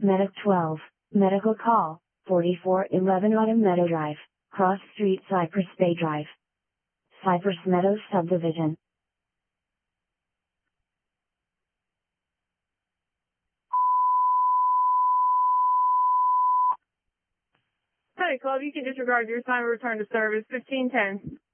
Medic 12, medical call, 4411 Autumn Meadow Drive, Cross Street, Cypress Bay Drive, Cypress Meadows Subdivision. Hi, Club, you can disregard your assignment, return to service 1510.